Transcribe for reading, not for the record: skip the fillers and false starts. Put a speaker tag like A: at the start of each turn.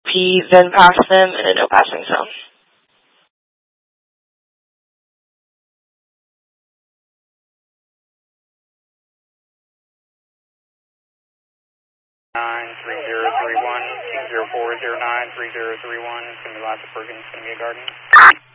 A: P, then pass them in a no passing zone.
B: Nine 3031 20409 3031. It's going to be lots of Bergen. It's going to be a garden.